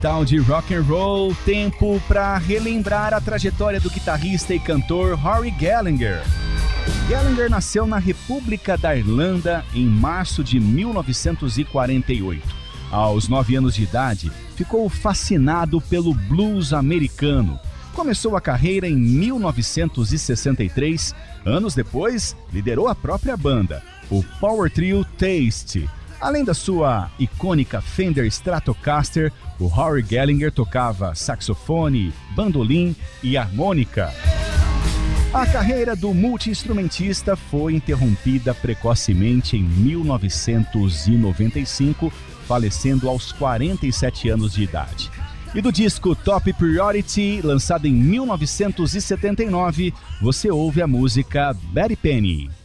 Tal de rock and roll, tempo para relembrar a trajetória do guitarrista e cantor Rory Gallagher. Gallagher nasceu na República da Irlanda em março de 1948. Aos 9 anos de idade, ficou fascinado pelo blues americano. Começou a carreira em 1963. Anos depois, liderou a própria banda, o Power Trio Taste. Além da sua icônica Fender Stratocaster, o Rory Gallagher tocava saxofone, bandolim e harmônica. A carreira do multi-instrumentista foi interrompida precocemente em 1995, falecendo aos 47 anos de idade. E do disco Top Priority, lançado em 1979, você ouve a música Betty Penny.